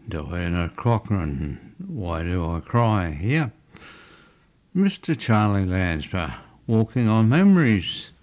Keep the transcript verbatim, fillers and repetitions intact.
Diana Cochrane, Why Do I Cry? Here, Mister Charlie Lanspa, Walking on Memories.